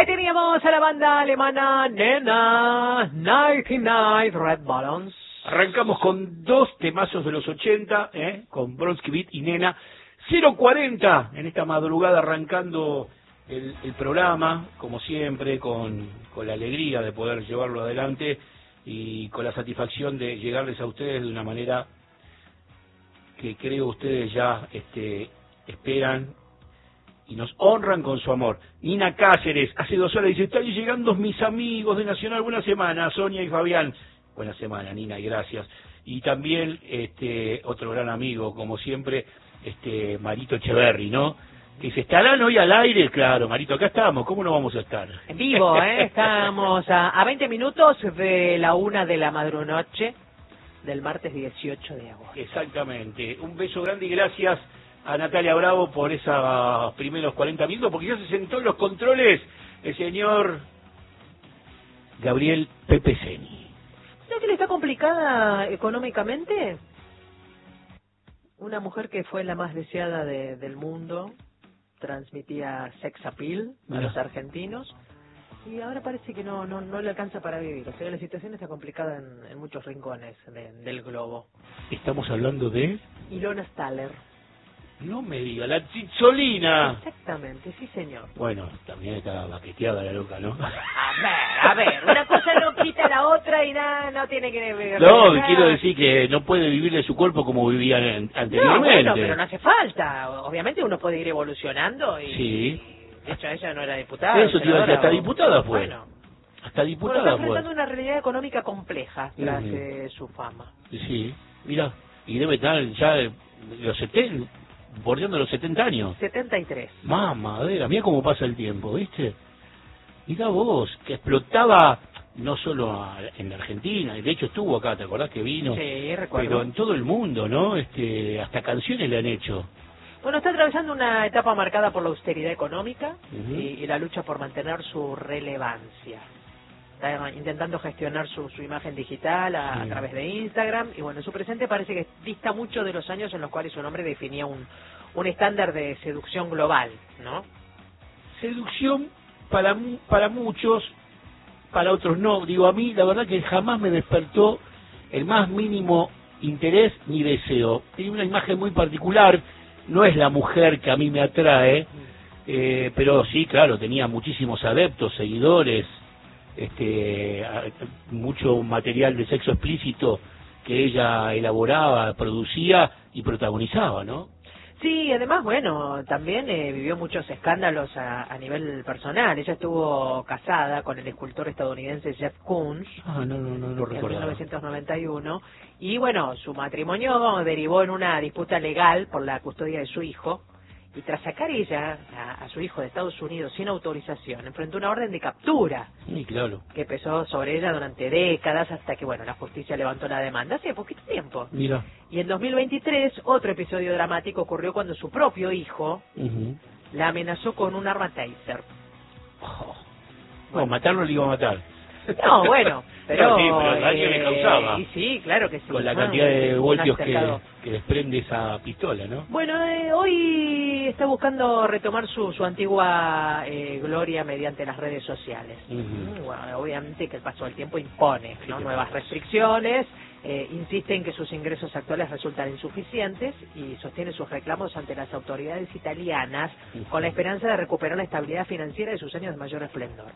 Ahí teníamos a la banda alemana Nena, 99 Red Balloons. Arrancamos con dos temazos de los 80, con Bronski Beat y Nena. 040 en esta madrugada arrancando el programa, como siempre, con la alegría de poder llevarlo adelante y con la satisfacción de llegarles a ustedes de una manera que creo ustedes ya esperan y nos honran con su amor. Nina Cáceres, hace 2 horas, dice: están llegando mis amigos de Nacional, buena semana, Sonia y Fabián. Buena semana, Nina, y gracias. Y también otro gran amigo, como siempre, Marito Echeverry, ¿no? Que dice: ¿estarán hoy al aire? Claro, Marito, acá estamos, ¿cómo no vamos a estar? En vivo, estamos a 20 minutos de la 1 de la madrunoche del martes 18 de agosto. Exactamente. Un beso grande y gracias a Natalia Bravo por esos primeros 40 minutos, porque ya se sentó en los controles el señor Gabriel Pepeseni. ¿No que le está complicada económicamente? Una mujer que fue la más deseada del mundo, transmitía sex appeal a los argentinos, y ahora parece que no le alcanza para vivir. O sea, la situación está complicada en muchos rincones del globo. Estamos hablando de... Ilona Staller. No me diga, la Chizzolina. Exactamente, sí señor. Bueno, también está baqueteada la loca, ¿no? A ver, una cosa no quita la otra y nada, no tiene que ver. No, quiero decir que no puede vivir de su cuerpo como vivía anteriormente. No, bueno, pero no hace falta. Obviamente uno puede ir evolucionando y... Sí. De hecho, ella no era diputada. Eso te iba a decir, hasta diputada fue. Bueno. Hasta diputada está fue. enfrentando una realidad económica compleja tras su fama. Sí, mira, y debe estar ya los 70, bordeando los 70 años. 73. Mamadera, mira cómo pasa el tiempo, ¿viste? Mira vos, que explotaba no solo en la Argentina, de hecho estuvo acá, ¿te acordás que vino? Sí, recuerdo. Pero en todo el mundo, ¿no? Hasta canciones le han hecho. Bueno, está atravesando una etapa marcada por la austeridad económica y la lucha por mantener su relevancia. Está intentando gestionar su imagen digital a través de Instagram, y bueno, su presente parece que dista mucho de los años en los cuales su nombre definía un estándar de seducción global, ¿no? Seducción para muchos, para otros no. Digo, a mí la verdad que jamás me despertó el más mínimo interés ni deseo. Tiene una imagen muy particular, no es la mujer que a mí me atrae, pero sí, claro, tenía muchísimos adeptos, seguidores, mucho material de sexo explícito que ella elaboraba, producía y protagonizaba, ¿no? Sí, además, bueno, también vivió muchos escándalos a nivel personal. Ella estuvo casada con el escultor estadounidense Jeff Koons. No recuerdo. En 1991. Y bueno, su matrimonio derivó en una disputa legal por la custodia de su hijo. Y tras sacar ella a su hijo de Estados Unidos sin autorización, enfrentó una orden de captura. Sí, claro. Que pesó sobre ella durante décadas hasta que, bueno, la justicia levantó la demanda hace poquito tiempo. Mira. Y en 2023, otro episodio dramático ocurrió cuando su propio hijo la amenazó con un arma taser. No, matarlo le iba a matar. No, bueno, pero... No, sí, pero el daño le causaba. Sí, claro que sí. Con la cantidad de voltios que desprende esa pistola, ¿no? Bueno, hoy está buscando retomar su antigua gloria mediante las redes sociales. Bueno, obviamente que el paso del tiempo impone, ¿no? Nuevas restricciones, insiste en que sus ingresos actuales resultan insuficientes y sostiene sus reclamos ante las autoridades italianas con la esperanza de recuperar la estabilidad financiera de sus años de mayor esplendor.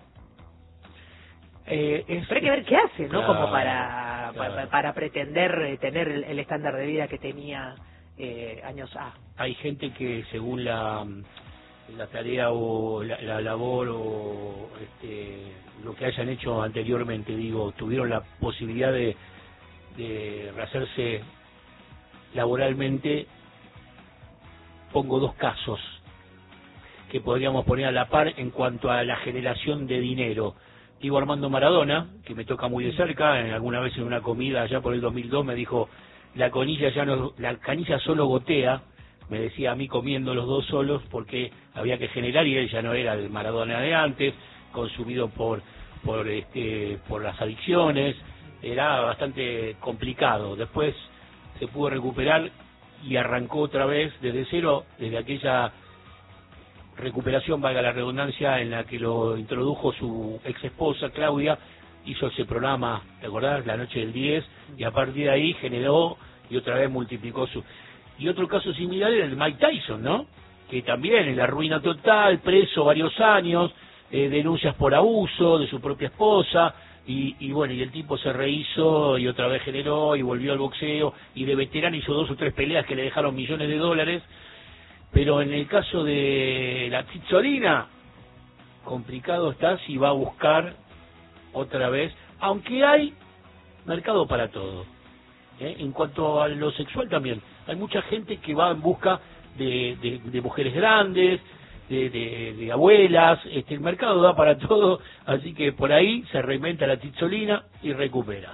Pero hay que ver qué hace, ¿no? Como para pretender tener el estándar de vida que tenía años A. Hay gente que según la tarea o la labor o lo que hayan hecho anteriormente, digo, tuvieron la posibilidad de rehacerse laboralmente. Pongo 2 casos que podríamos poner a la par en cuanto a la generación de dinero. Digo, Armando Maradona, que me toca muy de cerca, alguna vez en una comida allá por el 2002 me dijo: la canilla solo gotea, me decía a mí comiendo los dos solos, porque había que generar, y él ya no era el Maradona de antes, consumido por las adicciones, era bastante complicado. Después se pudo recuperar y arrancó otra vez desde cero, desde aquella recuperación, valga la redundancia, en la que lo introdujo su ex esposa Claudia, hizo ese programa, ¿te acordás? La noche del 10, y a partir de ahí generó y otra vez multiplicó su... Y otro caso similar era el de Mike Tyson, ¿no? Que también en la ruina total, preso varios años, denuncias por abuso de su propia esposa, y bueno, y el tipo se rehizo y otra vez generó y volvió al boxeo, y de veterano hizo 2 o 3 peleas que le dejaron millones de dólares. Pero en el caso de la Tizzolina, complicado está si va a buscar otra vez, aunque hay mercado para todo. En cuanto a lo sexual también, hay mucha gente que va en busca de mujeres grandes, de abuelas, el mercado da para todo, así que por ahí se reinventa la Tizzolina y recupera.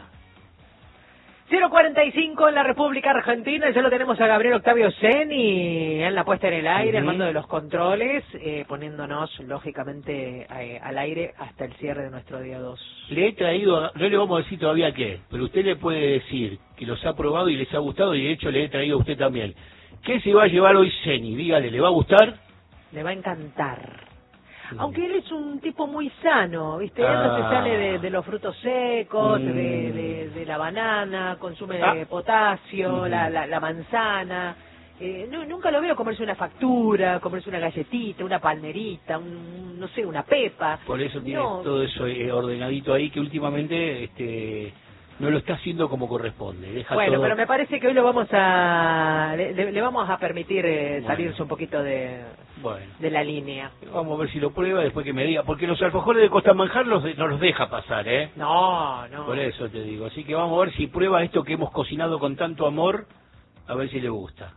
0:45 en la República Argentina, ya lo tenemos a Gabriel Octavio Seni en la puesta en el aire, al mando de los controles, poniéndonos lógicamente al aire hasta el cierre de nuestro día 2. Le he traído, no le vamos a decir todavía qué, pero usted le puede decir que los ha probado y les ha gustado, y de hecho le he traído a usted también. ¿Qué se va a llevar hoy Seni? Dígale, ¿le va a gustar? Le va a encantar. Aunque él es un tipo muy sano, ¿viste? Él no se sale de los frutos secos, de la banana, consume potasio, la manzana. Nunca lo veo comerse una factura, comerse una galletita, una palmerita, no sé, una pepa. Por eso tiene todo eso ordenadito ahí, que últimamente no lo está haciendo como corresponde. Deja bueno, todo... pero me parece que hoy lo vamos a le vamos a permitir salirse un poquito de la línea. Vamos a ver si lo prueba después que me diga, porque los alfajores de Costa Manjar no los deja pasar, ¿eh? No. Por eso te digo, así que vamos a ver si prueba esto que hemos cocinado con tanto amor, a ver si le gusta.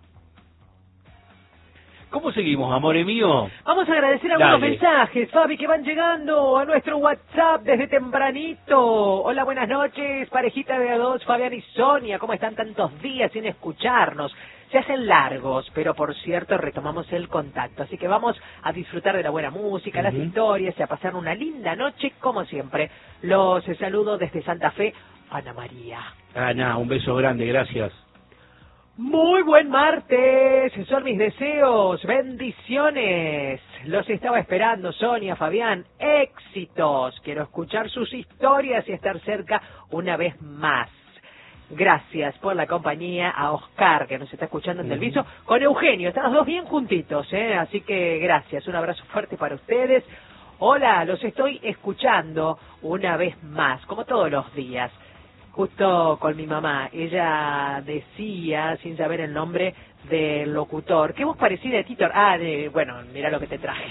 ¿Cómo seguimos, amore mío? Vamos a agradecer algunos mensajes, Fabi, que van llegando a nuestro WhatsApp desde tempranito. Hola, buenas noches, parejita de A2, Fabián y Sonia. ¿Cómo están tantos días sin escucharnos? Se hacen largos, pero por cierto retomamos el contacto. Así que vamos a disfrutar de la buena música, las historias y a pasar una linda noche, como siempre. Los saludo desde Santa Fe, Ana María. Ana, un beso grande, gracias. Muy buen martes, son mis deseos, bendiciones. Los estaba esperando, Sonia, Fabián, éxitos. Quiero escuchar sus historias y estar cerca una vez más. Gracias por la compañía a Oscar, que nos está escuchando en Telviso, con Eugenio. Están los dos bien juntitos, así que gracias. Un abrazo fuerte para ustedes. Hola, los estoy escuchando una vez más, como todos los días. Justo con mi mamá, ella decía, sin saber el nombre del locutor, ¿qué voz parecida de Tito? Bueno, mira lo que te traje.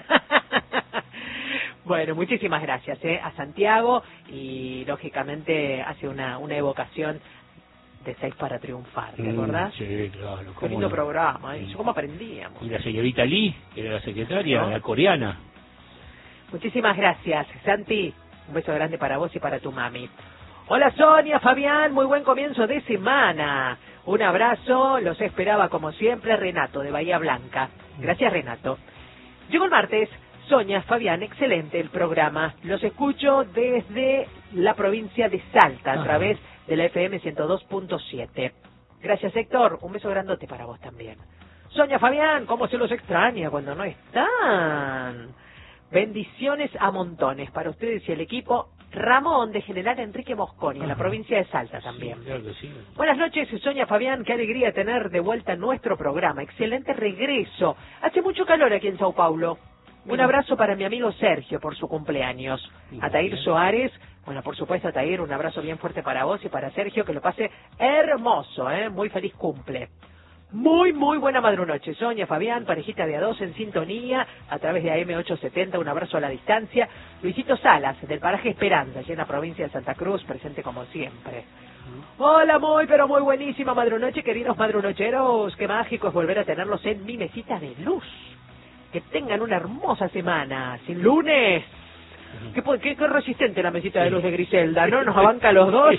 Bueno, muchísimas gracias a Santiago, y lógicamente hace una evocación de 6 para triunfar, ¿te acordás? Sí, claro. Qué lindo programa, ¿cómo aprendíamos? Y la señorita Lee, que era la secretaria, la coreana. Muchísimas gracias, Santi, un beso grande para vos y para tu mami. Hola Sonia, Fabián, muy buen comienzo de semana. Un abrazo, los esperaba como siempre, Renato de Bahía Blanca. Gracias, Renato. Llegó el martes, Sonia, Fabián, excelente el programa. Los escucho desde la provincia de Salta, a través de la FM 102.7. Gracias, Héctor, un beso grandote para vos también. Sonia, Fabián, cómo se los extraña cuando no están. Bendiciones a montones para ustedes y el equipo. Ramón de General Enrique Mosconi, en la provincia de Salta también. Sí, claro que sí. Buenas noches, Sonia, Fabián, qué alegría tener de vuelta nuestro programa. Excelente regreso. Hace mucho calor aquí en Sao Paulo. Un abrazo para mi amigo Sergio por su cumpleaños. Atair Soares, bueno, por supuesto, Atair, un abrazo bien fuerte para vos y para Sergio, que lo pase hermoso, muy feliz cumple. Muy buena madrunoche, Sonia, Fabián, parejita de A2 en sintonía, a través de AM870, un abrazo a la distancia. Luisito Salas, del paraje Esperanza, allí en la provincia de Santa Cruz, presente como siempre. Hola, pero muy buenísima madrunoche, queridos madrunocheros. Qué mágico es volver a tenerlos en mi mesita de luz. Que tengan una hermosa semana, sin lunes. Qué resistente la mesita de luz de Griselda, ¿no? Nos abanca a los dos.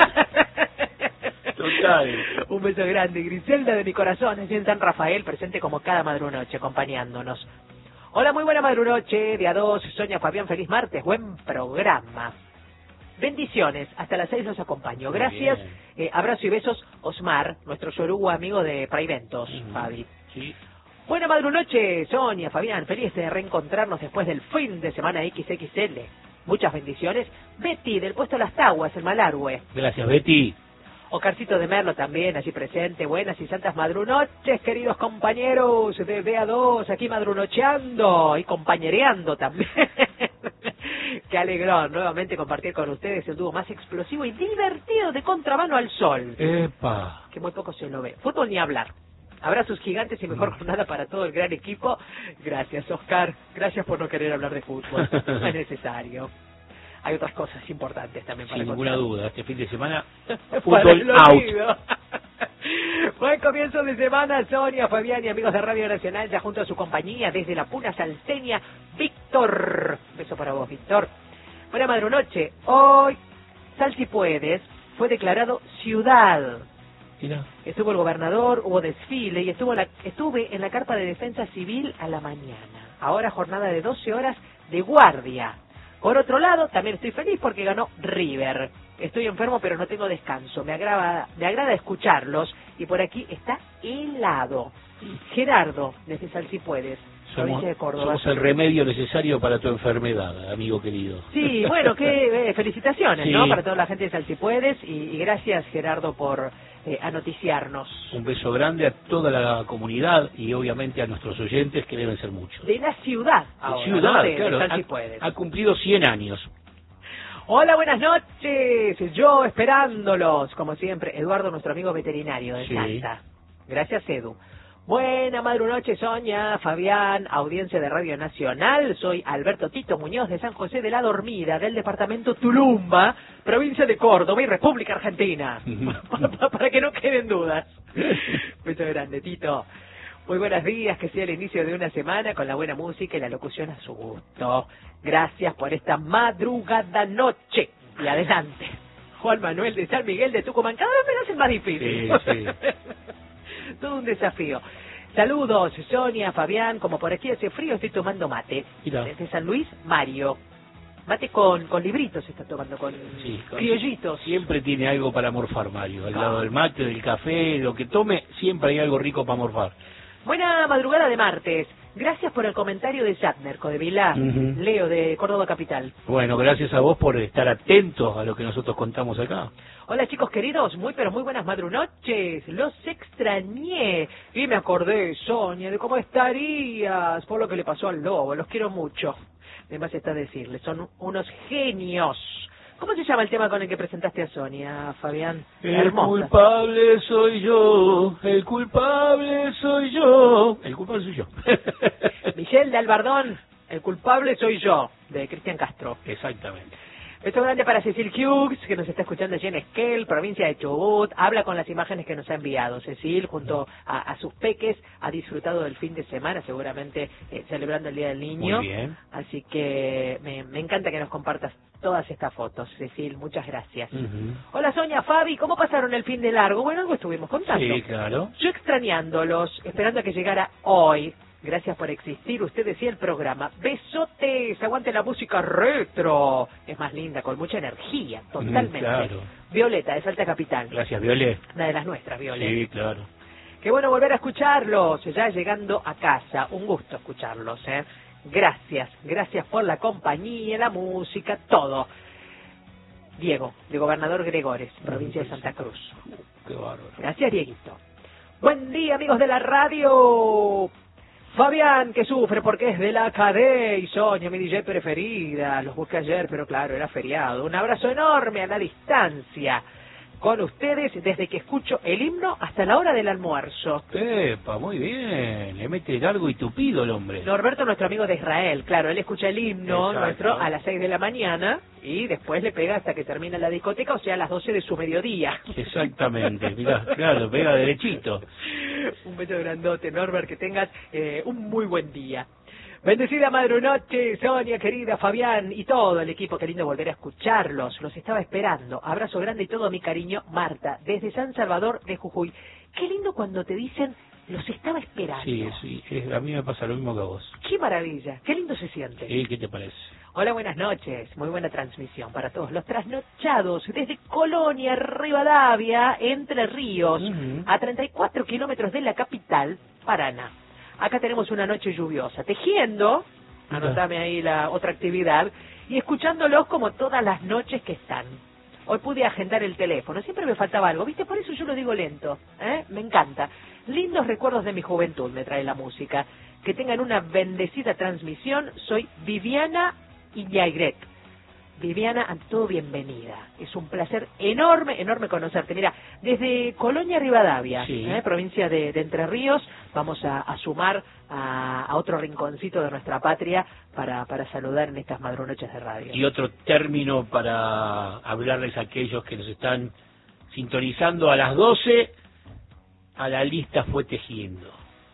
Total. Un beso grande, Griselda de mi corazón, allí en San Rafael, presente como cada madrunoche, acompañándonos. Hola, muy buena madrunoche, de A2, Sonia, Fabián, feliz martes, buen programa. Bendiciones, hasta las 6 los acompaño. Gracias, abrazo y besos, Osmar, nuestro yoruba amigo de Praiventos, Fabi. Sí. Buena madrunoche, Sonia, Fabián, feliz de reencontrarnos después del fin de semana XXL. Muchas bendiciones. Betty, del puesto Las Taguas, en Malargüe. Gracias, Betty. Oscarcito de Merlo también, allí presente. Buenas y santas madrunoches, queridos compañeros de BA2, aquí madrunocheando y compañereando también. Qué alegrón nuevamente compartir con ustedes el dúo más explosivo y divertido de Contramano al Sol. ¡Epa! Que muy poco se lo ve. Fútbol ni hablar. Abrazos gigantes y mejor jornada para todo el gran equipo. Gracias, Oscar. Gracias por no querer hablar de fútbol. No es necesario. Hay otras cosas importantes también para Sin ninguna contar. duda, este fin de semana, Para fútbol el out. olvido. Buen comienzo de semana, Sonia, Fabián y amigos de Radio Nacional, ya junto a su compañía desde la Puna Salteña, Víctor. Beso para vos, Víctor. Buena madrunoche. Hoy, Salsipuedes fue declarado ciudad. Mira. Estuvo el gobernador, hubo desfile y estuve en la carpa de defensa civil a la mañana. Ahora jornada de 12 horas de guardia. Por otro lado, también estoy feliz porque ganó River. Estoy enfermo pero no tengo descanso. Me agrada escucharlos y por aquí está helado. Gerardo, desde Salsipuedes, provincia de Córdoba. Somos el remedio necesario para tu enfermedad, amigo querido. Sí, bueno, felicitaciones, Sí. ¿no? Para toda la gente de Salsipuedes y gracias, Gerardo, por anoticiarnos. Un beso grande a toda la comunidad y obviamente a nuestros oyentes, que deben ser muchos. De la ciudad ahora, Ciudad, ¿no? De claro. Salsipuedes. Ha cumplido 100 años. Hola, buenas noches. Yo esperándolos, como siempre, Eduardo, nuestro amigo veterinario de Sí. Salta. Gracias, Edu. Buena madrunoche, Sonia, Fabián, audiencia de Radio Nacional. Soy Alberto Tito Muñoz de San José de la Dormida, del departamento Tulumba, provincia de Córdoba y República Argentina. Para que no queden dudas. Beso grande, Tito. Muy buenos días, que sea el inicio de una semana con la buena música y la locución a su gusto. Gracias por esta madrugada noche. Y adelante. Juan Manuel de San Miguel de Tucumán. Cada vez me lo hacen más difícil. Sí. Todo un desafío. Saludos, Sonia, Fabián. Como por aquí hace frío, estoy tomando mate. Mira. Desde San Luis, Mario. Mate con libritos se está tomando, con Sí, criollitos. Siempre tiene algo para morfar, Mario. Al lado del mate, del café, lo que tome, siempre hay algo rico para morfar. Buena madrugada de martes. Gracias por el comentario de Shatner, Codevila. Ujú. Leo, de Córdoba Capital. Bueno, gracias a vos por estar atentos a lo que nosotros contamos acá. Hola chicos queridos, muy pero muy buenas madrunoches. Los extrañé y me acordé, Sonia, de cómo estarías por lo que le pasó al lobo. Los quiero mucho. Además está decirles, son unos genios. ¿Cómo se llama el tema con el que presentaste a Sonia, Fabián? El culpable soy yo, el culpable soy yo. El culpable soy yo. Michelle de Albardón, el culpable soy yo, de Cristian Castro. Exactamente. Beso grande para Cecil Hughes, que nos está escuchando allí en Esquel, provincia de Chubut. Habla con las imágenes que nos ha enviado. Cecil, junto a sus peques, ha disfrutado del fin de semana, seguramente celebrando el Día del Niño. Muy bien. Así que me encanta que nos compartas todas estas fotos, Cecil. Muchas gracias. Ujú. Hola, Sonia, Fabi, ¿cómo pasaron el fin de largo? Bueno, algo estuvimos contando. Sí, claro. Yo extrañándolos, esperando a que llegara hoy. Gracias por existir, ustedes y el programa. Besotes, aguante la música retro. Es más linda, con mucha energía, totalmente. Claro. Violeta, de Salta Capital. Gracias, Violet. Una de las nuestras, Violeta. Sí, claro. Qué bueno volver a escucharlos, ya llegando a casa. Un gusto escucharlos, ¿eh? Gracias por la compañía, la música, todo. Diego, de Gobernador Gregores, provincia de Santa Cruz. Qué bárbaro. Gracias, Dieguito. Buen día, amigos de la radio. Fabián, que sufre porque es de la KD, y Sonia, mi DJ preferida. Los busqué ayer, pero claro, era feriado. Un abrazo enorme a la distancia. Con ustedes desde que escucho el himno hasta la hora del almuerzo. Epa, muy bien. Le mete largo y tupido el hombre. Norberto, nuestro amigo de Israel, claro, él escucha el himno Exacto. nuestro a las 6 de la mañana y después le pega hasta que termina la discoteca, o sea, a las 12 de su mediodía. Exactamente, mirá, claro, pega derechito. Un beso grandote, Norbert, que tengas un muy buen día. Bendecida madrunoche, Sonia, querida, Fabián y todo el equipo, qué lindo volver a escucharlos, los estaba esperando. Abrazo grande y todo mi cariño, Marta, desde San Salvador de Jujuy. Qué lindo cuando te dicen, los estaba esperando. Sí, a mí me pasa lo mismo que a vos. Qué maravilla, qué lindo se siente. ¿Y qué te parece? Hola, buenas noches. Muy buena transmisión para todos los trasnochados desde Colonia, Rivadavia, Entre Ríos, Ujú. a 34 kilómetros de la capital, Paraná. acá tenemos una noche lluviosa, tejiendo, anotame ahí la otra actividad, y escuchándolos como todas las noches que están. Hoy pude agendar el teléfono, siempre me faltaba algo, ¿viste? Por eso yo lo digo lento, me encanta. Lindos recuerdos de mi juventud me trae la música. Que tengan una bendecida transmisión. Soy Viviana Iñaigret. Viviana, a todo bienvenida. Es un placer enorme, enorme conocerte. Mira, desde Colonia Rivadavia, provincia de Entre Ríos, vamos a sumar a otro rinconcito de nuestra patria para saludar en estas madrunoches de radio. Y otro término para hablarles a aquellos que nos están sintonizando a las 12, a la lista fue tejiendo.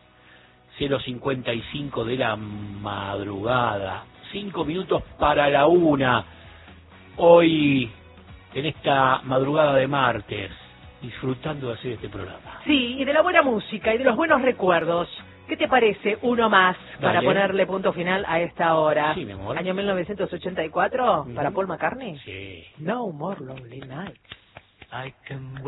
0:55 de la madrugada, 5 minutos para la 1. Hoy, en esta madrugada de martes, disfrutando de hacer este programa. Sí, y de la buena música y de los buenos recuerdos. ¿Qué te parece uno más para ponerle punto final a esta hora? Sí, mi amor. Año 1984, para Paul McCartney. Sí. No More Lonely Nights.